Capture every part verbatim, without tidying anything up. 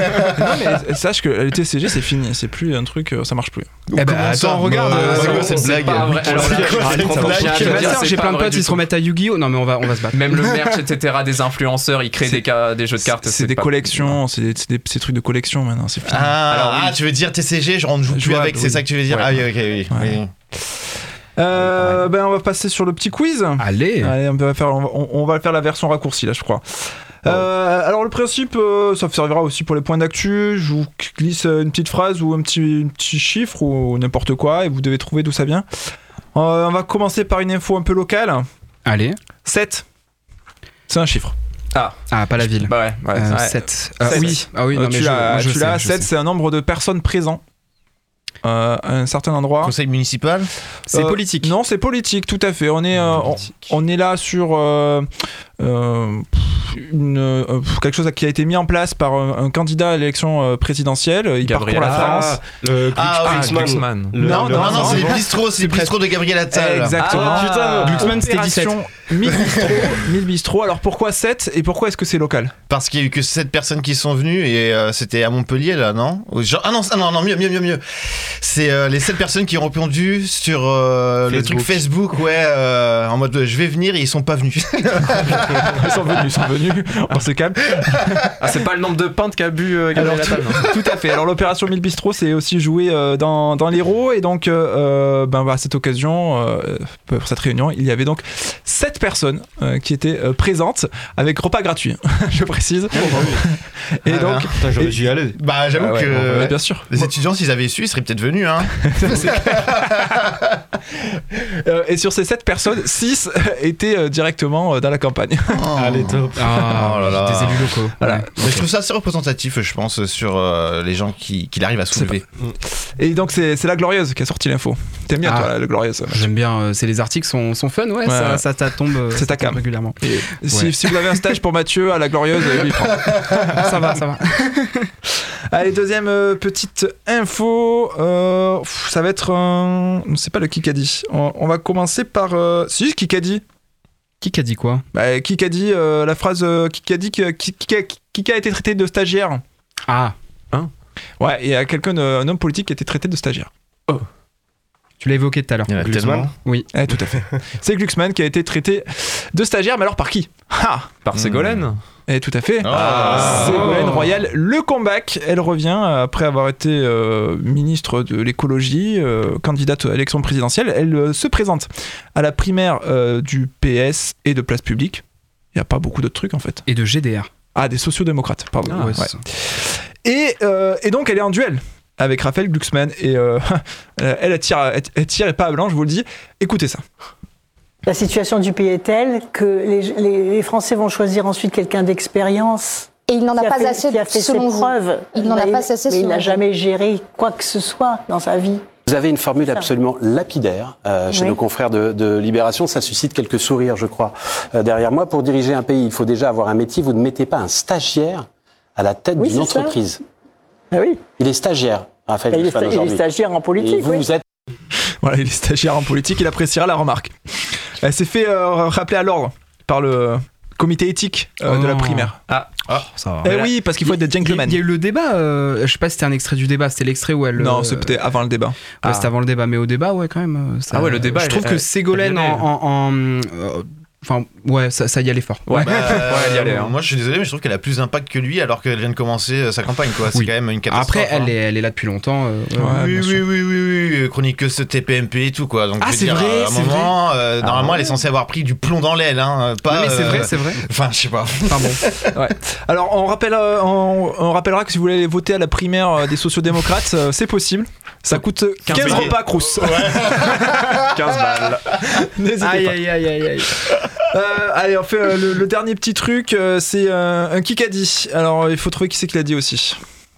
Non mais sache que le T C G c'est fini, c'est plus un truc, ça marche plus. Eh ben attends, regarde, c'est blague. J'ai plein de potes, ils se remettent à Yu-Gi-Oh. Non mais on va, on va se battre. Même le merch, et cetera. Des influenceurs, ils créent des, ca- des jeux de cartes. C'est, c'est des pas... collections, c'est des, c'est des, c'est des trucs de collection maintenant. C'est fini. Ah, Alors, oui. ah, tu veux dire T C G, on ne joue plus Jouable, avec, c'est oui. ça que tu veux dire? Ouais. Ah oui, ok, oui. Ouais. oui. Euh, ben on va passer sur le petit quiz. Allez. Allez, on va faire, on va, on va faire la version raccourcie là, je crois. Oh. Euh, alors le principe, euh, ça servira aussi pour les points d'actu. Je vous glisse une petite phrase ou un petit, un petit chiffre ou n'importe quoi et vous devez trouver d'où ça vient. Euh, on va commencer par une info un peu locale. Allez. sept. C'est un chiffre. Ah. Ah, pas la ville. Bah ouais, ouais. Euh, ouais. sept. Euh, sept. oui. Ah oui, non, Euh, mais tu je, l'as, moi, je tu sais, l'as. je sept, sais. c'est un nombre de personnes présentes euh, à un certain endroit. Conseil municipal? C'est Euh, politique. Non, c'est politique, tout à fait. On est, euh, on, on est là sur euh, euh, une, euh, quelque chose qui a été mis en place par un, un candidat à l'élection euh, présidentielle. Il Gabriel parcourt la Attal. France. Le Ah, Ah, Glucksmann. Glucksmann. Le- Non, le- non, Non, non, non, c'est les bon. bistrots, c'est les bistrots de Gabriel Attal. Exactement. Ah, putain, Glucksmann, c'était dix-sept. Opération mille bistrots. mille bistrots. Alors pourquoi sept et pourquoi est-ce que c'est local? Parce qu'il y a eu que sept personnes qui sont venues et euh, c'était à Montpellier là, non? Ou genre- Ah non, ah non, non, mieux, mieux, mieux, mieux. C'est euh, les sept personnes qui ont répondu sur euh, le truc Facebook, ouais, euh, en mode euh, je vais venir et ils sont pas venus. Ils sont venus, ils sont venus. On se calme. Ah, c'est pas le nombre de pintes qu'a bu euh, Gabriel Alors, Attal, non? Tout à fait. Alors l'opération mille bistrots, c'est aussi joué euh, dans, dans l'Hérault et donc euh, ben, bah, à cette occasion, euh, pour cette réunion, il y avait donc sept personnes euh, qui étaient euh, présentes avec repas gratuit, je précise. Et Ah, donc, Putain, j'aurais et- dû y aller. Bah j'avoue ah ouais, que bon, bah, bien sûr. les étudiants, s'ils avaient su, ils seraient peut-être venus, hein. Euh, et sur ces sept personnes, six étaient euh, directement euh, dans la campagne. Allez, top. Ah, Oh là là. des élus locaux. Voilà. Ouais. Mais je trouve ça assez représentatif, je pense, sur euh, les gens qui, qui arrivent à soulever. Et donc c'est, c'est la Glorieuse qui a sorti l'info. T'aimes bien Ah. toi la, la Glorieuse? J'aime bien, euh, c'est les articles sont, sont fun, ouais, Ouais, ça, ouais. ça, ça tombe, euh, C'est ça ta tombe cam. régulièrement. Et si, Ouais. si vous avez un stage pour Mathieu à la Glorieuse, euh, lui il prend. Ça va, ça va. Allez, deuxième euh, petite info. Euh, pff, ça va être un. Je sais pas le Kikadi. On, on va commencer par. Euh... Si, Kikadi. Qui a dit quoi? Bah, Kikadi, euh, la phrase euh, Kikadi qui, qui, qui, a- qui a été traité de stagiaire. Ah, Ouais, il y a quelqu'un, de- un homme politique qui a été traité de stagiaire. tu l'as évoqué tout à l'heure. Il y en a Glucksmann. tellement. Oui. Eh, tout à fait. C'est Glucksmann qui a été traité de stagiaire, mais alors par qui? Ah Par Ségolène. Eh, tout à fait. Ah. Ségolène Royal, le comeback, elle revient après avoir été euh, ministre de l'écologie, euh, candidate à l'élection présidentielle. Elle euh, se présente à la primaire euh, du P S et de Place Publique. Il n'y a pas beaucoup d'autres trucs en fait. Et de G D R. Ah, des sociodémocrates, pardon. Ah, ouais, Ouais. c'est ça. Et, euh, et donc elle est en duel avec Raphaël Glucksmann et euh, elle, elle tire, elle, elle tire et pas à blanc, je vous le dis. Écoutez ça. La situation du pays est telle que les, les- les Français vont choisir ensuite quelqu'un d'expérience. Et il n'en a qui pas fait, assez, qui a fait ses selon vous. preuves. Il n'en a Mais- pas assez, mais il selon n'a vous. jamais géré quoi que ce soit dans sa vie. Vous avez une formule absolument lapidaire euh, chez Oui. nos confrères de, de Libération. Ça suscite quelques sourires, je crois, euh, derrière moi. Pour diriger un pays, il faut déjà avoir un métier. Vous ne mettez pas un stagiaire à la tête Oui, d'une c'est ça. entreprise. Ah oui. Il est stagiaire, Raphaël Il est, Glucksmann, sta- il est aujourd'hui. stagiaire en Et politique. vous, oui. vous êtes Voilà, il est stagiaire en politique, il appréciera la remarque. Elle s'est fait euh, rappeler à l'ordre par le comité éthique euh, de la Oh. primaire. Ah, Ça va. Eh oui, parce qu'il faut être des gentlemen. Il y a eu le débat, euh, je sais pas si c'était un extrait du débat, c'était l'extrait où elle. Non, euh, c'était avant le débat. ouais, Ah. c'était avant le débat, mais au débat, ouais, quand même. euh, ça- Ah ouais, le débat, Je elle- trouve que elle- Ségolène elle y allait. en. en- en, euh, Enfin, ouais, ça, ça y allait fort. Ouais. Bah, Ouais, elle y allait, hein. Moi, je suis désolé, mais je trouve qu'elle a plus d'impact que lui alors qu'elle vient de commencer euh, sa campagne, quoi. C'est Oui. quand même une catastrophe. Après, elle hein. est, elle est là depuis longtemps. euh, Ouais, oui, bien oui, sûr. oui, oui, oui, chroniqueuse T P M P et tout, quoi. Donc, Ah, je veux c'est dire, vrai, à un c'est moment, euh, normalement, elle est censée avoir pris du plomb dans l'aile, hein. Pas, Non, mais c'est euh, vrai, c'est vrai. Enfin, je sais pas. Enfin bon. Ouais. Alors, on, rappelle, euh, on, on rappellera que si vous voulez aller voter à la primaire euh, des sociodémocrates, euh, c'est possible. Ça coûte quinze billets. repas Crous. quinze balles. N'hésitez Aïe, pas. aïe, aïe, aïe, aïe. Euh, allez, on fait euh, le, le dernier petit truc. euh, c'est euh, un Kikadi. Alors, il faut trouver qui c'est qui l'a dit aussi.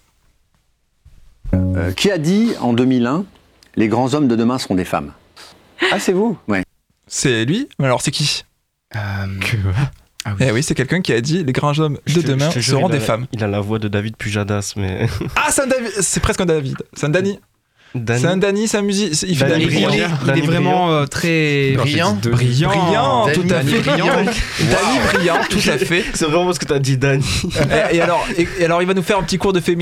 Euh, qui a dit en deux mille un les grands hommes de demain seront des femmes? Ah, c'est vous? Ouais. C'est lui. Mais alors, c'est qui? Euh, Ah oui. Eh oui, c'est quelqu'un qui a dit les grands hommes de Je te- demain je te jure, seront il a des la- femmes. Il a la voix de David Pujadas, mais. Ah, c'est un David. C'est presque un David. C'est un Danny. Danny. C'est un Danny, c'est un musique. Il fait de la Danny Il, musique. il est, Brillant. il est Danny vraiment euh, très Brillant. brillant. Brillant, Danny tout à fait Brillant. brillant. Danny brillant, tout à fait. C'est vraiment ce que t'as dit, Danny. Et, et alors, et, et alors, il va nous faire un petit cours de féminisme.